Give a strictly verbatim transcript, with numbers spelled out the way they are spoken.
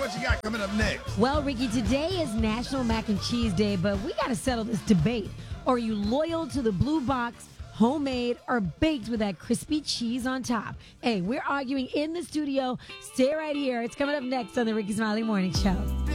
what you got coming up next? Well, Ricky, today is National Mac and Cheese Day, but we got to settle this debate. Are you loyal to the blue box, homemade, or baked with that crispy cheese on top? Hey, we're arguing in the studio. Stay right here. It's coming up next on the Ricky Smiley Morning Show.